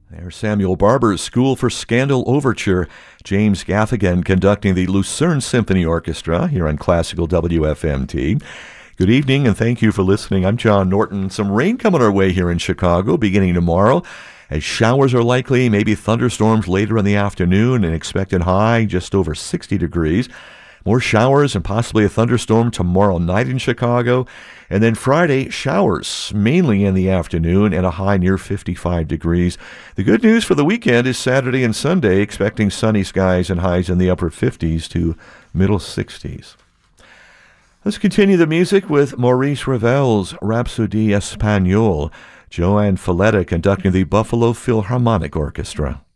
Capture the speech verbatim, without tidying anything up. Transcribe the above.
There's Samuel Barber's School for Scandal Overture. James Gaffigan conducting the Lucerne Symphony Orchestra here on Classical W F M T. Good evening and thank you for listening. I'm John Norton. Some rain coming our way here in Chicago beginning tomorrow, as showers are likely, maybe thunderstorms later in the afternoon, and expected high just over sixty degrees. More showers and possibly a thunderstorm tomorrow night in Chicago. And then Friday, showers mainly in the afternoon and a high near fifty-five degrees. The good news for the weekend is Saturday and Sunday, expecting sunny skies and highs in the upper fifties to middle sixties. Let's continue the music with Maurice Ravel's Rhapsodie Espagnole. Joanne Falletta conducting the Buffalo Philharmonic Orchestra.